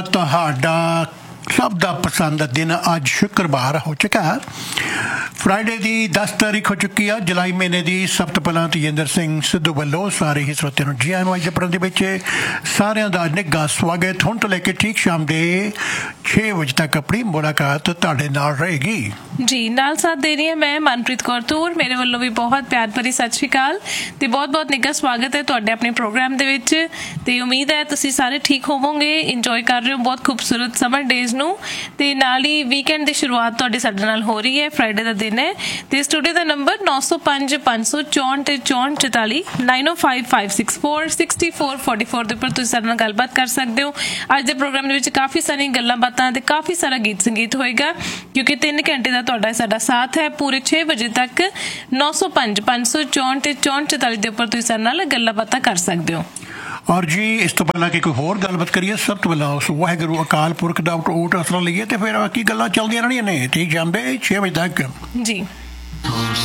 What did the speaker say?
ਤੁਹਾਡਾ ਸਭ ਦਾ ਪਸੰਦ ਦਿਨ ਅੱਜ ਸ਼ੁੱਕਰਵਾਰ ਹੋ ਚੁੱਕਾ। ਫਰਾਈਡੇ ਦੀ 10 ਤਾਰੀਖ ਹੋ ਚੁੱਕੀ ਆ ਜੁਲਾਈ ਮਹੀਨੇ ਦੀ। ਸਭ ਤੋਂ ਪਹਿਲਾਂ ਤੇਜਿੰਦਰ ਸਿੰਘ ਸਿੱਧੂ ਵੱਲੋਂ ਸਾਰੇ ਹੀ ਸਰੋਤਿਆਂ ਨੂੰ ਜੀ ਆਇਆਂ ਨੂੰ। ਅੱਜ ਦੇ ਪ੍ਰੋਗਰਾਮ ਦੇ ਵਿੱਚ ਸਾਰਿਆਂ ਦਾ ਨਿੱਘਾ ਸਵਾਗਤ। ਹੁਣ ਤੋਂ ਲੈ ਕੇ ਠੀਕ ਸ਼ਾਮ ਦੇ 6 ਵਜੇ ਤੱਕ ਆਪਣੀ ਮੁਲਾਕਾਤ ਤੁਹਾਡੇ ਨਾਲ ਰਹੇਗੀ ਜੀ। ਨਾਲ ਸਾਥ ਦੇ ਰਹੀ ਹਾਂ ਮੈਂ ਮਨਪ੍ਰੀਤ ਕੌਰ ਤੂਰ। ਮੇਰੇ ਵੱਲੋਂ ਵੀ ਬਹੁਤ ਪਿਆਰ ਭਰੀ ਸਤਿ ਸ਼੍ਰੀ ਅਕਾਲ ਤੇ ਬਹੁਤ ਨਿੱਘਾ ਸਵਾਗਤ ਹੈ ਤੁਹਾਡੇ ਆਪਣੇ ਪ੍ਰੋਗਰਾਮ ਦੇ ਵਿੱਚ। ਤੇ ਉਮੀਦ ਹੈ ਤੁਸੀਂ ਸਾਰੇ ਠੀਕ ਹੋਵੋਗੇ, ਇੰਜੋਏ ਕਰ ਰਹੇ ਹੋ ਬਹੁਤ ਖੂਬਸੂਰਤ ਸਮਰ ਡੇਜ਼ ਨੂੰ। ਤੇ ਨਾਲ ਹੀ ਵੀਕਐਂਡ ਦੀ ਸ਼ੁਰੂਆਤ ਤੁਹਾਡੇ ਸਾਡੇ ਨਾਲ ਹੋ ਰਹੀ ਹੈ। ਫਰਾਈਡੇ ਦਾ ਦਿਨ ਹੈ ਤੇ ਸਟੂਡੀਓ ਦਾ ਨੰਬਰ 905 564 ਤੇ 6444 9055646444 ਦੇ ਉੱਪਰ ਤੁਸੀਂ ਸਾਡੇ ਨਾਲ ਗੱਲਬਾਤ ਕਰ ਸਕਦੇ ਹੋ। ਅੱਜ ਦੇ ਪ੍ਰੋਗਰਾਮ ਦੇ ਵਿੱਚ ਕਾਫੀ ਸਾਰੀਆਂ ਗੱਲਾਂ ਬਾਤਾਂ ਤੇ ਕਾਫੀ ਸਾਰਾ ਗੀਤ ਸੰਗੀਤ ਹੋਏਗਾ ਕਿਉਂਕਿ 3 ਘੰਟੇ ਦਾ ਤੁਹਾਡਾ ਸਾਡਾ ਸਾਥ ਹੈ ਪੂਰੇ 6 ਵਜੇ ਤੱਕ। 905 564 ਤੇ 6444 ਦੇ ਉੱਪਰ ਤੁਸੀਂ ਸਾਡੇ ਨਾਲ ਗੱਲਾਂ ਬਾਤਾਂ ਕਰ ਸਕਦੇ ਹੋ। ਔਰ ਜੀ ਇਸ ਤੋਂ ਪਹਿਲਾਂ ਕਿ ਕੋਈ ਹੋਰ ਗੱਲਬਾਤ ਕਰੀਏ, ਸਭ ਤੋਂ ਪਹਿਲਾਂ ਉਸ ਵਾਹਿਗੁਰੂ ਅਕਾਲ ਪੁਰਖ ਦਾ ਓਟ ਆਸਰਾ ਲਈਏ ਤੇ ਫਿਰ ਬਾਕੀ ਗੱਲਾਂ ਚੱਲਦੀਆਂ ਰਹਿਣੀਆਂ ਨੇ। ਠੀਕ ਜਾਂਦੇ 6 ਵਜੇ ਤੱਕ ਜੀ।